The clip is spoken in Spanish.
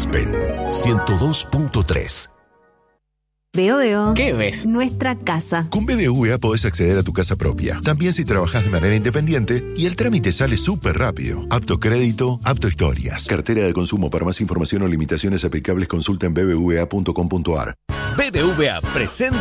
Aspen 102.3. Veo. ¿Qué ves? Nuestra casa. Con BBVA podés acceder a tu casa propia, también si trabajás de manera independiente, y el trámite sale súper rápido. Apto crédito, apto historias. Cartera de consumo. Para más información o limitaciones aplicables, consulta en bbva.com.ar. BBVA presenta